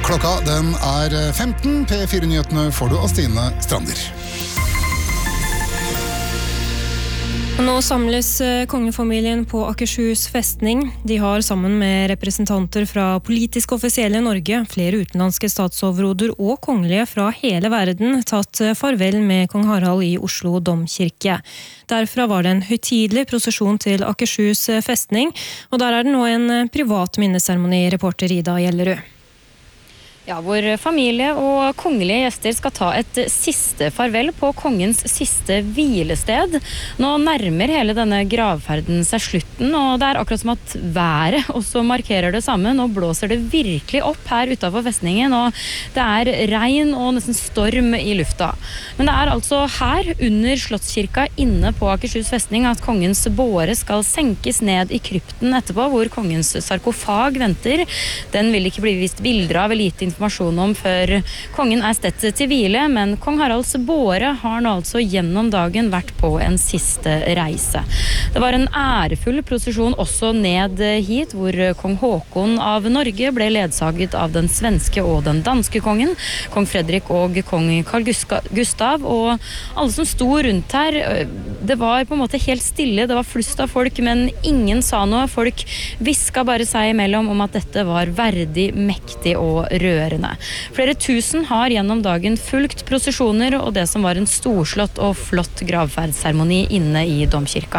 Klokka den 15. P4-nyhetene får du av Stine Strander. Nå samles kongefamilien på Akershus festning. De har sammen med representanter fra politisk offisielle Norge, flere utenlandske statsoverhoder og kongelige fra hele verden tatt farvel med kong Harald i Oslo domkirke. Derfra var det en høytidelig prosesjon til Akershus festning, og der er det nå en privat minneseremoni, reporter Ida Gjellerud. Ja, hvor familie og kongelige gjester skal ta et siste farvel på kongens siste hvilested. Nå nærmer hele denne gravferden seg slutten, og det er akkurat som at været også markerer det samme. Nå blåser det virkelig opp her utenfor festningen, og det er regn og nesten storm i lufta. Men det er altså her, under Slottskirka inne på Akershus festning, at kongens båre skal senkes ned i krypten etterpå, hvor kongens sarkofag venter. Den vil ikke bli vist bilder av eller gitt informasjon om før kongen er stedt til hvile, men kong Haralds båre har nå altså gjennom dagen vært på en siste reise. Det var en ærefull prosesjon også ned hit, hvor kong Håkon av Norge ble ledsaget av den svenske og den danske kongen, kong Fredrik og kong Carl Gustav, og alle som sto rundt her, det var på en måte helt stille, det var flust av folk, men ingen sa noe. Folk visket bare seg imellom om at dette var verdig, mektig og rørende. Flere tusen har gjennom dagen fulgt prosesjoner og det som var en storslått og flott gravferdsseremoni inne i domkirka.